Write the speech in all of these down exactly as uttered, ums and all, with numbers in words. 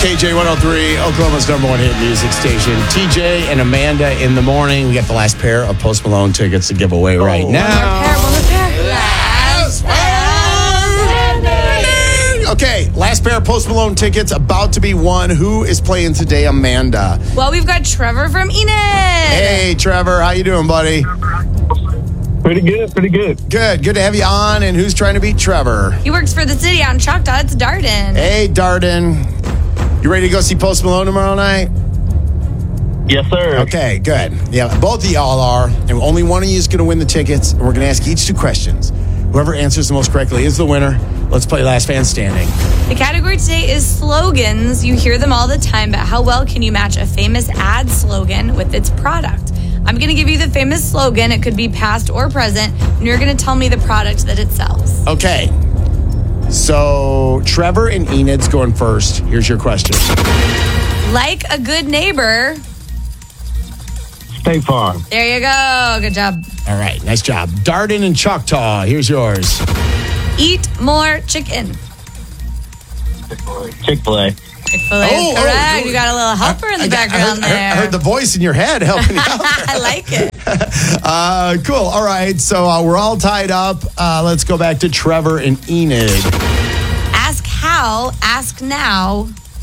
K J one oh three, Oklahoma's number one hit music station. T J and Amanda in the morning. We got the last pair of Post Malone tickets to give away right oh, now. One more pair, one more pair. Last pair. Okay, last pair of Post Malone tickets about to be won. Who is playing today, Amanda? Well, we've got Trevor from Enid. Hey, Trevor. How you doing, buddy? Pretty good, pretty good. Good. Good to have you on. And who's trying to beat Trevor? He works for the city out in Choctaw. It's Darden. Hey, Darden. You ready to go see Post Malone tomorrow night? Yes, sir. Okay, good. Yeah, both of y'all are. And only one of you is going to win the tickets. And we're going to ask each two questions. Whoever answers the most correctly is the winner. Let's play Last Man Standing. The category today is slogans. You hear them all the time, but how well can you match a famous ad slogan with its product? I'm going to give you the famous slogan. It could be past or present, and you're going to tell me the product that it sells. Okay. So, Trevor and Enid's going first. Here's your question. Like a good neighbor. State Farm. There you go. Good job. All right, nice job. Darden and Choctaw. Here's yours. Eat more chicken. Chick-fil-A. Chick-fil-A Oh, is correct. oh, you got a little helper in the I got- background I heard, there. I heard the voice in your head helping you out. I like it. Uh, cool. All right. So uh, we're all tied up. Uh, let's go back to Trevor and Enid. Ask how, ask now.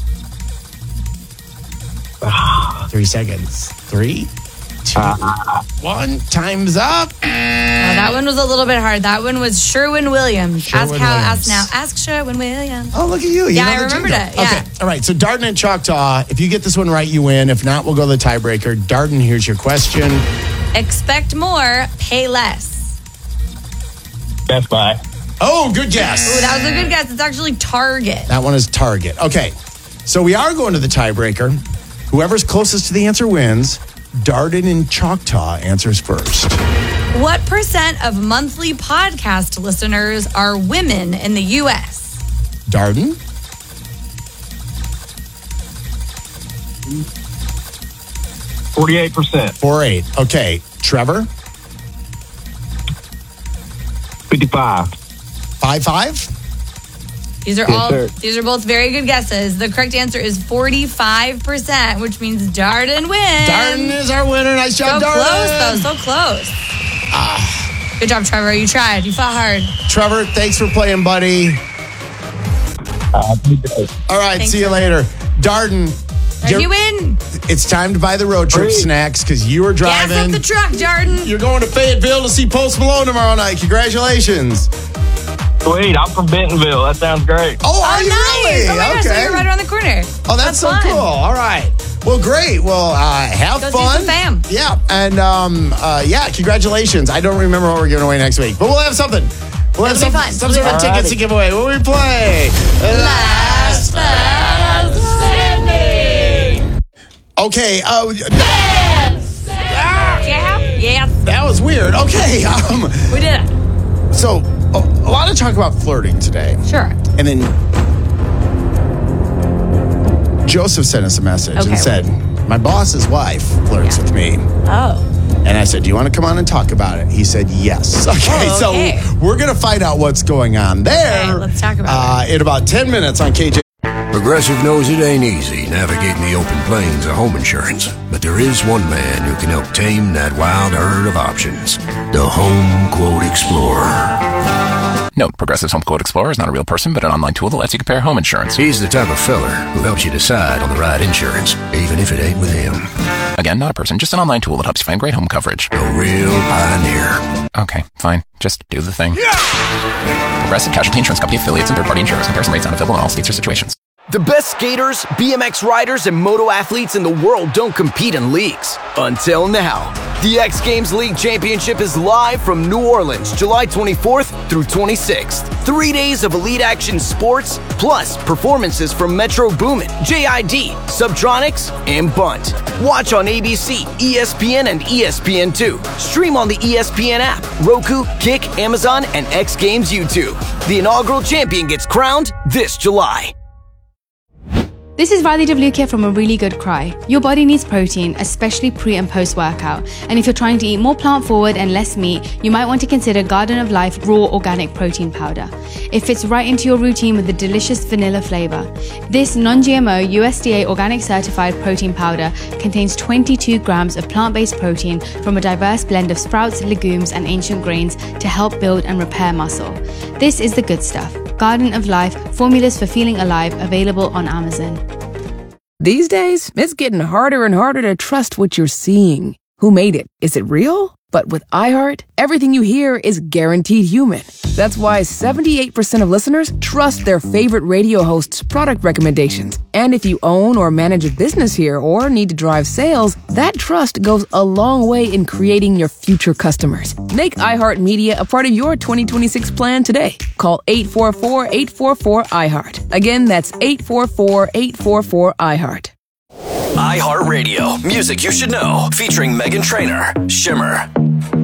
Three seconds. Three, two, one. Time's up. Oh, that one was a little bit hard. That one was Sherwin Williams. Sherwin ask how, Williams. ask now. Ask Sherwin Williams. Oh, look at you. you Yeah, know I the remembered jingle. it. Yeah. Okay. All right. So Darden and Choctaw, if you get this one right, you win. If not, we'll go to the tiebreaker. Darden, here's your question. Expect more, pay less. Best Buy. Oh, good guess. Ooh, that was a good guess. It's actually Target. That one is Target. Okay. So we are going to the tiebreaker. Whoever's closest to the answer wins. Darden and Choctaw answers first. What percent of monthly podcast listeners are women in the U S? Darden? Forty-eight percent. Four eight. Okay. Trevor? Fifty-five. Five five? These are Yes, all sir. these are both very good guesses. The correct answer is forty-five percent, which means Darden wins. Darden is our winner. Nice So job, Darden. close though, so close. Ah. Good job, Trevor. You tried. You fought hard. Trevor, thanks for playing, buddy. Uh, All right, Thanks, see you Trevor. later. Darden, Did you're- you win? it's time to buy the road trip Great. snacks because you are Gas up driving. the truck, Darden. You're going to Fayetteville to see Post Malone tomorrow night. Congratulations. Sweet. I'm from Bentonville. That sounds great. Oh, are Oh, you nice. really? Oh my gosh, so okay. you're right around the corner. Oh, that's, so fun. cool. All right. Well, great. Well, uh, have Go see fun. some fam. Yeah. And um, uh, yeah, congratulations. I don't remember what we're giving away next week, but we'll have something. We'll have It'll some, be fun. some It'll sort be of fun. tickets to give away. What we play? Last Man Standing. Okay. Uh, Yeah. Yes. that was weird. Okay. Um, We did it. so a, a lot of talk about flirting today. Sure. And then Joseph sent us a message Okay. and said, my boss's wife flirts Yeah. with me. Oh. And I said, do you want to come on and talk about it? He said, yes. Okay, Oh, okay. so we're going to find out what's going on there. Okay, let's talk about uh, in about ten minutes on K J. Progressive knows it ain't easy navigating the open plains of home insurance, but there is one man who can help tame that wild herd of options. The Home Quote Explorer. Note, Progressive's Home Quote Explorer is not a real person, but an online tool that lets you compare home insurance. He's the type of feller who helps you decide on the right insurance, even if it ain't with him. Again, not a person, just an online tool that helps you find great home coverage. A real pioneer. Okay, fine. Just do the thing. Progressive Casualty Insurance Company affiliates and third-party insurers. Comparison rates not available in all states or situations. The best skaters, B M X riders, and moto athletes in the world don't compete in leagues. Until now. The X Games League Championship is live from New Orleans, July twenty-fourth through twenty-sixth. Three days of elite action sports, plus performances from Metro Boomin, J I D, Subtronics, and Bunt. Watch on A B C, E S P N, and E S P N two. Stream on the E S P N app, Roku, Kick, Amazon, and X Games YouTube. The inaugural champion gets crowned this July. This is Riley Devlukia from A Really Good Cry. Your body needs protein, especially pre and post workout. And if you're trying to eat more plant forward and less meat, you might want to consider Garden of Life Raw Organic Protein Powder. It fits right into your routine with a delicious vanilla flavor. This non-G M O U S D A organic certified protein powder contains twenty-two grams of plant-based protein from a diverse blend of sprouts, legumes, and ancient grains to help build and repair muscle. This is the good stuff. Garden of Life, formulas for feeling alive, available on Amazon. These days, it's getting harder and harder to trust what you're seeing. Who made it? Is it real? But with iHeart, everything you hear is guaranteed human. That's why seventy-eight percent of listeners trust their favorite radio hosts' product recommendations. And if you own or manage a business here or need to drive sales, that trust goes a long way in creating your future customers. Make iHeartMedia a part of your twenty twenty-six plan today. Call eight four four, eight four four, iHeart. Again, that's eight four four, eight four four, iHeart. iHeartRadio, music you should know, featuring Meghan Trainor, Shimmer.